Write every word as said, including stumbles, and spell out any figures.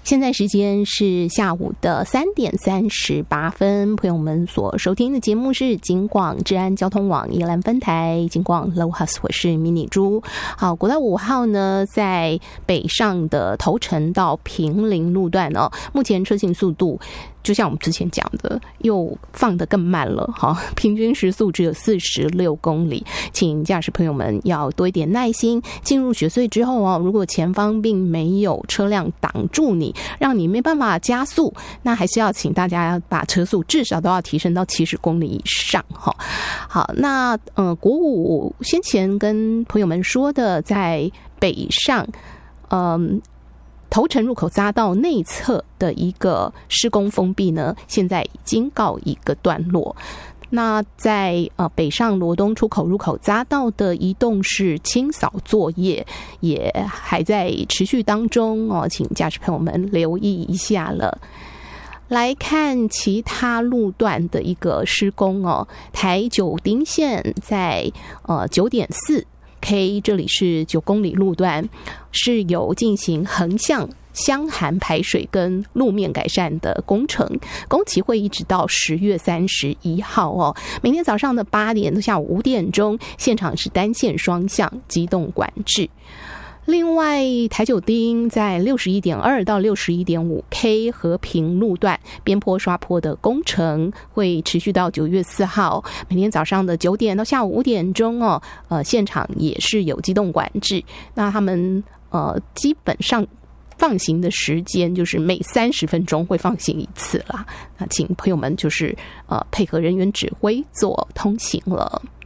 现在时间是下午的三点三十八分，朋友们所收听的节目是警广治安交通网宜兰分台警广 Low House， 我是迷你猪。好，国道五号呢，在北上的头城到平林路段哦，目前车行速度就像我们之前讲的，又放得更慢了，好，平均时速只有四十六公里，请驾驶朋友们要多一点耐心。进入雪隧之后哦，如果前方并没有车辆挡住你，让你没办法加速，那还是要请大家把车速至少都要提升到七十公里以上哈。好，那呃，国五先前跟朋友们说的，在北上，嗯。头城入口匝道内侧的一个施工封闭呢，现在已经告一个段落。那在呃北上罗东出口入口匝道的移动式清扫作业也还在持续当中哦，请驾驶朋友们留意一下了。来看其他路段的一个施工哦，台九丁线在呃九点四。K 这里是九公里路段，是有进行横向箱涵排水跟路面改善的工程，工期会一直到十月三十一号哦。明天早上的八点到下午五点钟，现场是单线双向机动管制。另外，台九丁在六十一点二到六十一点五 K 和平路段边坡刷坡的工程会持续到九月四号，每天早上的九点到下午五点钟哦，呃，现场也是有机动管制。那他们呃基本上放行的时间就是每三十分钟会放行一次啦。那请朋友们就是呃配合人员指挥做通行了。